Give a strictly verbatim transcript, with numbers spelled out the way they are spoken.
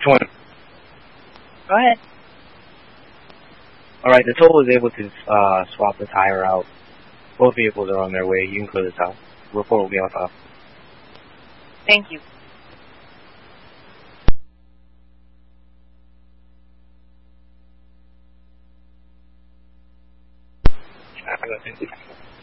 one? Go ahead. Alright, the toll is able to uh, swap the tire out. Both vehicles are on their way. You can clear this out. Report will be on file. Thank you. I don't think